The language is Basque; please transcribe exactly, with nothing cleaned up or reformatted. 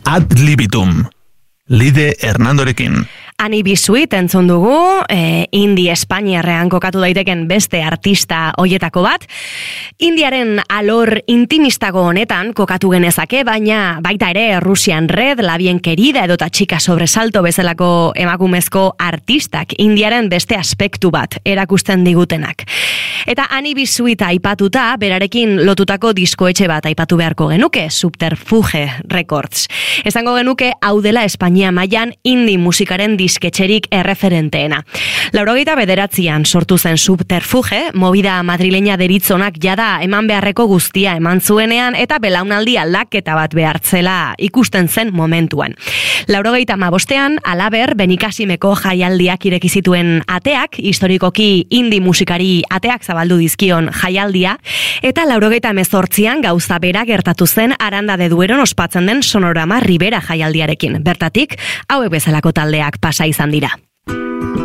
Ad libitum, Lide Hernandorekin. Ani Bisuit entzun dugu, e, Indi Espainiarrean kokatu daiteken beste artista hoietako bat. Indiaren alor intimistago honetan kokatu genezake, baina baita ere Rusian Red, La Bien Querida edota Chica Sobresalto bezalako emakumezko artistak Indiaren beste aspektu bat erakusten digutenak. Eta Ani Bisuit aipatuta, berarekin lotutako diskoetxe bat aipatu beharko genuke, Subterfuge Records. Esango genuke hau dela Espainia mailan indie musikaren disketxerik erreferenteena. Laurogeita bederatzian sortu zen Subterfuge, movida madrileña deritzonak jada eman beharreko guztia eman zuenean eta belaunaldi aldaketa bat behartzela ikusten zen momentuan. Laurogeita hamabostean, alaber, Benikasimeko jaialdiak ireki zituen ateak, historikoki indie musikari ateak zabaldu dizkion jaialdia, eta laurogeita hemezortzian gauza bera gertatu zen Aranda de Dueron ospatzen den Sonorama Ribera jaialdiarekin. Bertatik, hauek bezalako taldeak pasa izan dira.